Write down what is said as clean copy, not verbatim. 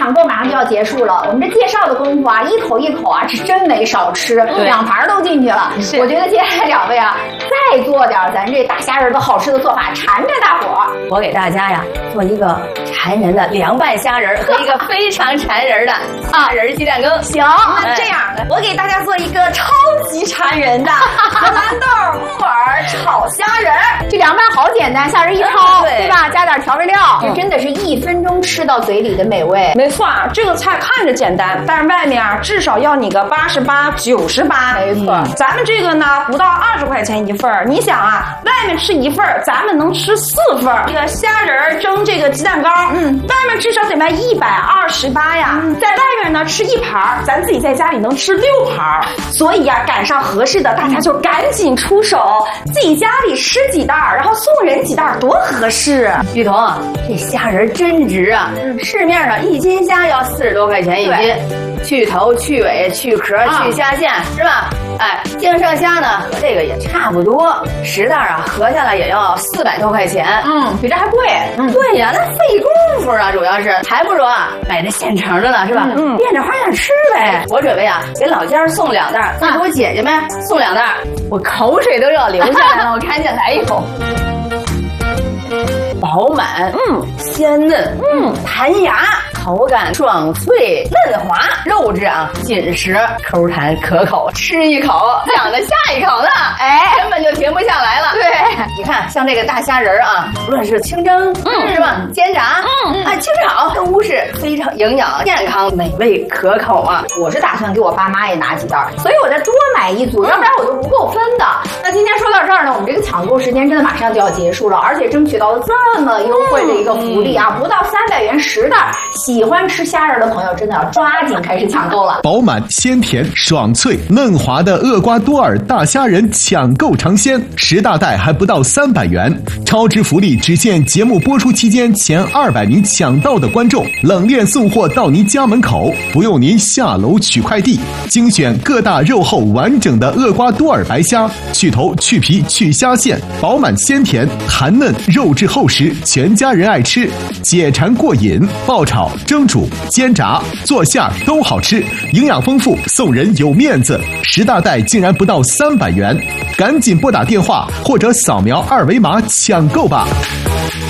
抢购马上就要结束了，我们这介绍的功夫啊，一口一口啊，是真没少吃，2盘都进去了。我觉得接下来2位啊，再做点咱这大虾仁的好吃的做法，馋着大伙儿。 我给大家呀做一个馋人的凉拌虾仁和一个非常馋人的虾仁鸡蛋羹。 行，那这样的，我给大家做一个超级馋人的荷兰豆木耳炒虾仁。这凉拌好简单，虾仁一焯，对吧？加点调味料，这真的是1分钟吃到嘴里的美味。 没错，这个菜看着简单，但是外面至少要你个88、98。 没错， 咱们这个呢不到20块钱一份儿。你想啊，外面吃1份儿，咱们能吃4份儿。这个虾仁蒸这个鸡蛋糕，外面至少得卖128呀。在外面呢吃1盘，咱自己在家里能吃6盘。所以呀，赶上合适的，大家就赶紧出手，自己家里吃几袋，然后送人几袋，多合适。 玉彤，这虾仁真值啊！市面上1斤虾要40多块钱1斤，去头、去尾、去壳、去虾线，是吧？哎，净鳝虾呢和这个也差不多，10袋啊合下来也要400多块钱。 比这还贵。 对呀，那费功夫啊，主要是还不如啊买这现成的呢，是吧？变着花样吃呗。我准备啊给老家送2袋，再给我姐姐们送2袋，我口水都要流下来了，我赶紧来一口。饱满，鲜嫩，弹牙，口感爽脆嫩滑，肉质啊紧实，口弹可口，吃一口想着下一口呢，哎，根本就停不下来了。对，你看像这个大虾仁啊，无论是清蒸，是吧？煎炸，清炒都是非常营养、健康、美味可口啊。 我是打算给我爸妈也拿几袋，所以我再多买一组，要不然我就不够分的。那今天说到这儿呢，我们这个抢购时间真的马上就要结束了，而且争取到了这么优惠的一个福利啊，不到300元10袋。喜欢吃虾仁的朋友真的要抓紧开始抢购了。 饱满、鲜甜、爽脆、嫩滑的厄瓜多尔大虾仁抢购尝鲜，10大袋还不到300元，超值福利只限节目播出期间前200名抢到的观众，冷链送货到您家门口，不用您下楼取快递。精选各大肉厚完整的厄瓜多尔白虾，去头、去皮、去虾线，饱满鲜甜，弹嫩，肉质厚实，全家人爱吃，解馋过瘾，爆炒、蒸煮、煎炸、做馅都好吃，营养丰富，送人有面子。10大袋竟然不到300元，赶紧拨打电话或者扫描2维码抢购吧。